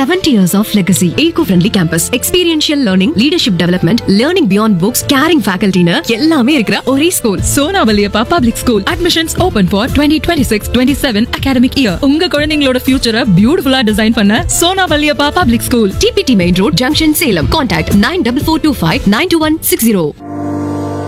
70 years of legacy. Eco-friendly campus, experiential learning, leadership development, learning beyond books, caring faculty னு எல்லாமே இருக்கிற ஒரே school. Sona Valliappa public school. Admissions open for 2026-27 academic year. உங்க குழந்தைகளோட ஃபியூச்சரை பியூட்டிஃபுல்லா டிசைன் பண்ண Sona Valliappa public school. TPT Main Road, Junction, Salem. Contact 94425 92160.